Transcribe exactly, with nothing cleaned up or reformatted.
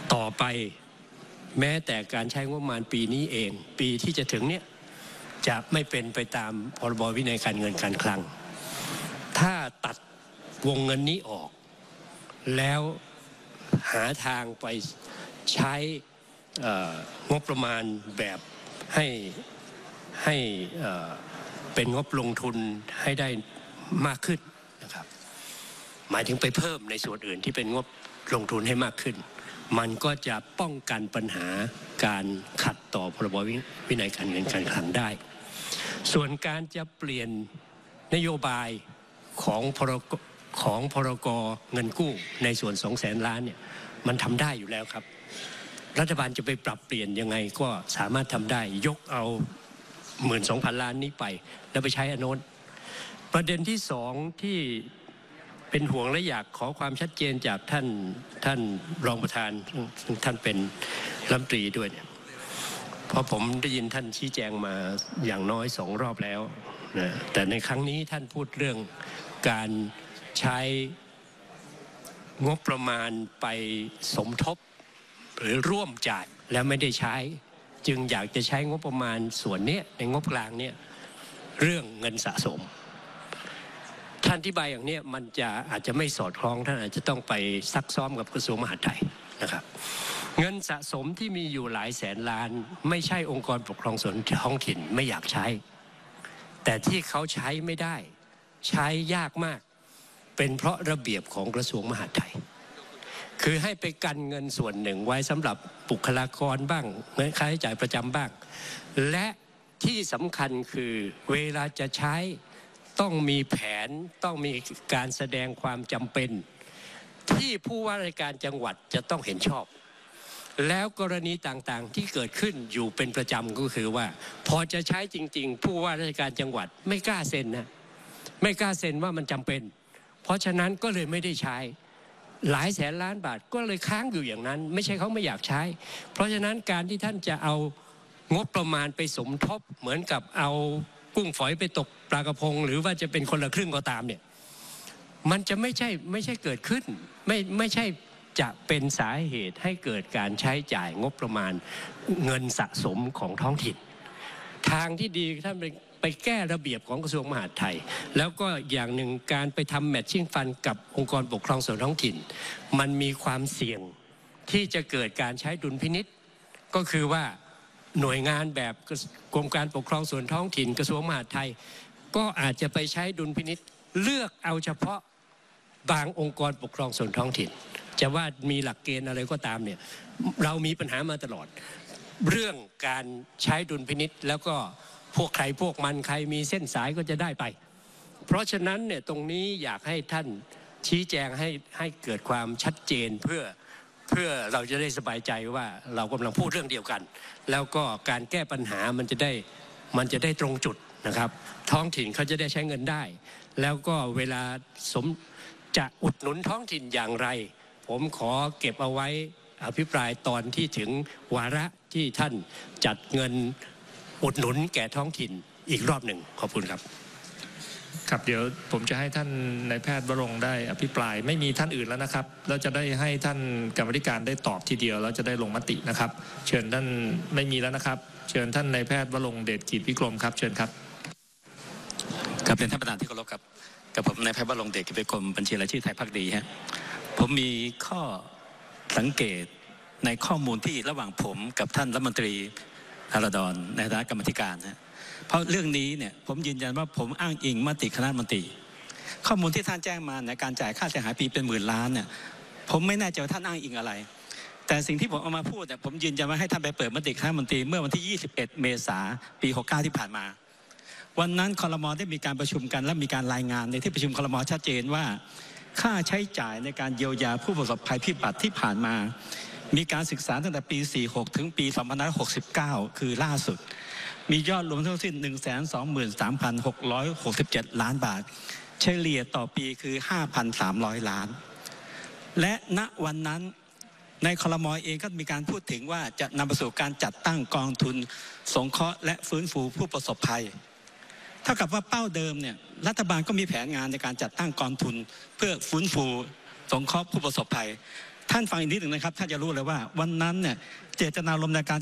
ต่อไปแม้แต่การใช้งบประมาณปีนี้เองปีที่จะถึงเนี่ยจะไม่เป็นไปตามพรบวินัยการเงินการคลังถ้าตัดวงเงินนี้ออกแล้วหาทางไปใช้งบประมาณแบบให้ให้เป็นงบลงทุนให้ได้มากขึ้นนะครับหมายถึงไปเพิ่มในส่วนอื่นที่เป็นงบลงทุนให้มากขึ้นมันก็จะป้องกันปัญหาการขัดต่อพรบวินัยการเงินการคลังได้ส่วนการจะเปลี่ยนนโยบายของพรกของพรกเงินกู้ในส่วนสองแสนล้านเนี่ยมันทำได้อยู่แล้วครับรัฐบาลจะไปปรับเปลี่ยนยังไงก็สามารถทำได้ยกเอาหมื่นสองพันล้านนี้ไปแล้วไปใช้อโนนประเด็นที่สองที่เป็นห่วงและอยากขอความชัดเจนจากท่านท่านรองประธานซึ่งท่านเป็นรัฐมนตรีด้วยเนี่ยเพราะผมได้ยินท่านชี้แจงมาอย่างน้อยสองรอบแล้วนะแต่ในครั้งนี้ท่านพูดเรื่องการใช้งบประมาณไปสมทบหรือร่วมจ่ายแล้วไม่ได้ใช้จึงอยากจะใช้งบประมาณส่วนนี้ในงบกลางเนี่ยเรื่องเงินสะสมท่านอธิบายอย่างนี้มันจะอาจจะไม่สอดคล้องท่านอาจจะต้องไปซักซ้อมกับกระทรวงมหาดไทยนะครับเงินสะสมที่มีอยู่หลายแสนล้านไม่ใช่องค์กรปกครองส่วนท้องถิ่นไม่อยากใช้แต่ที่เขาใช้ไม่ได้ใช้ยากมากเป็นเพราะระเบียบของกระทรวงมหาดไทยคือให้ไปกันเงินส่วนหนึ่งไว้สำหรับบุคลากรบ้างเงินค่าใช้จ่ายประจำบ้างและที่สำคัญคือเวลาจะใช้ต้องมีแผนต้องมีการแสดงความจำเป็นที่ผู้ว่าราชการจังหวัดจะต้องเห็นชอบแล้วกรณีต่างๆที่เกิดขึ้นอยู่เป็นประจำก็คือว่าพอจะใช้จริงๆผู้ว่าราชการจังหวัดไม่กล้าเซ็นนะไม่กล้าเซ็นว่ามันจำเป็นเพราะฉะนั้นก็เลยไม่ได้ใช้หลายแสนล้านบาทก็เลยค้างอยู่อย่างนั้นไม่ใช่เขาไม่อยากใช้เพราะฉะนั้นการที่ท่านจะเอางบประมาณไปสมทบเหมือนกับเอากุ้งฝอยไปตกปลากระพงหรือว่าจะเป็นคนละครึ่งก็ตามเนี่ยมันจะไม่ใช่ไม่ใช่เกิดขึ้นไม่ไม่ใช่จะเป็นสาเหตุให้เกิดการใช้จ่ายงบประมาณเงินสะสมของท้องถิ่นทางที่ดีท่านไปไปแก้ระเบียบของกระทรวงมหาดไทยแล้วก็อย่างหนึ่งการไปทำแมทชิ่งฟันกับองค์กรปกครองส่วนท้องถิ่นมันมีความเสี่ยงที่จะเกิดการใช้ดุลพินิจก็คือว่าหน่วยงานแบบกรมการปกครองส่วนท้องถิ่นกระทรวงมหาดไทยก็อาจจะไปใช้ดุลพินิจเลือกเอาเฉพาะบางองค์กรปกครองส่วนท้องถิ่นจะว่ามีหลักเกณฑ์อะไรก็ตามเนี่ยเรามีปัญหามาตลอดเรื่องการใช้ดุลพินิจแล้วก็พวกใครพวกมันใครมีเส้นสายก็จะได้ไปเพราะฉะนั้นเนี่ยตรงนี้อยากให้ท่านชี้แจงให้ให้เกิดความชัดเจนเพื่อเพื่อเราจะได้สบายใจว่าเรากำลังพูดเรื่องเดียวกันแล้วก็การแก้ปัญหามันจะได้มันจะได้ตรงจุดนะครับท้องถิ่นเขาจะได้ใช้เงินได้แล้วก็เวลาสมจะอุดหนุนท้องถิ่นอย่างไรผมขอเก็บเอาไว้อภิปรายตอนที่ถึงวาระที่ท่านจัดเงินอุดหนุนแก่ท้องถิ่นอีกรอบหนึ่งขอบคุณครับครับเดี๋ยวผมจะให้ท่านนายแพทย์วรงค์ได้อภิปรายไม่มีท่านอื่นแล้วนะครับแล้วจะได้ให้ท่านกรรมธิการได้ตอบทีเดียวแล้วจะได้ลงมตินะครับเชิญท่านไม่มีแล้วนะครับเชิญท่านนายแพทย์วรงค์เดชกิจวิกรมครับเชิญครับครับเป็นท่านประธานที่เคารพครับกับผมนายแพทย์วรงค์เดชกิจวิกรมบัญชีรายชื่อไทยพรรคดีฮะผมมีข้อสังเกตในข้อมูลที่ระหว่างผมกับท่านรัฐมนตรีธารดรในฐานะกรรมธิการฮะเพราะเรื่องนี้เนี่ยผมยืนยันว่าผมอ้างอิงมติคณะรัฐมนตรีข้อมูลที่ท่านแจ้งมาในการจ่ายค่าเสียหายปีเป็นหมื่นล้านเนี่ยผมไม่แน่ใจว่าท่านอ้างอิงอะไรแต่สิ่งที่ผมเอามาพูดเนี่ยผมยืนยันว่าให้ท่านไปเปิดมติคณะรัฐมนตรีเมื่อวันที่ยี่สิบเอ็ดเมษายนปีหกสิบเก้าที่ผ่านมาวันนั้นครม.ได้มีการประชุมกันและมีการรายงานในที่ประชุมครม.ชัดเจนว่าค่าใช้จ่ายในการเยียวยาผู้ประสบภัยพิบัติที่ผ่านมามีการศึกษาตั้งแต่ปีสี่สิบหกถึงปีสองพันห้าร้อยหกสิบเก้าคือล่าสุดมียอดรวมทั้งสิ้น หนึ่งแสนสองหมื่นสามพันหกร้อยหกสิบเจ็ด ล้านบาทเฉลี่ยต่อปีคือ ห้าพันสามร้อย ล้านและณวันนั้นในครม.เองก็มีการพูดถึงว่าจะนำไปสู่การจัดตั้งกองทุนสงเคราะห์และฟื้นฟูผู้ประสบภัยเท่ากับว่าเป้าเดิมเนี่ยรัฐบาลก็มีแผนงานในการจัดตั้งกองทุนเพื่อฟื้นฟูสงเคราะห์ผู้ประสบภัยท่านฟังอีกนิดหนึ่งนะครับท่านจะรู้เลยว่าวันนั้นเนี่ยเจตนารมณ์ในการ